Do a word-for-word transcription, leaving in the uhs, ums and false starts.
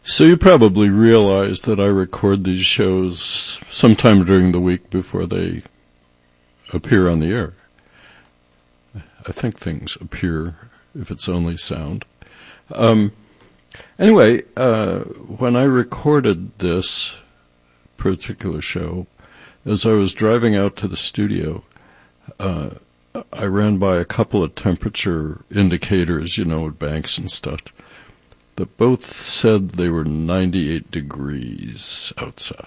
So you probably realize that I record these shows sometime during the week before they appear on the air. I think things appear if it's only sound. Um, anyway, uh, when I recorded this particular show, as I was driving out to the studio, uh, I ran by a couple of temperature indicators, you know, at banks and stuff, that both said they were ninety-eight degrees outside.